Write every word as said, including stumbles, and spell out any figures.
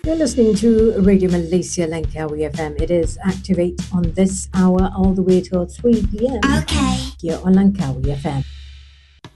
You're listening to Radio Malaysia Langkawi F M. It is Activate on this hour all the way till three p m. Okay. Here on Langkawi F M.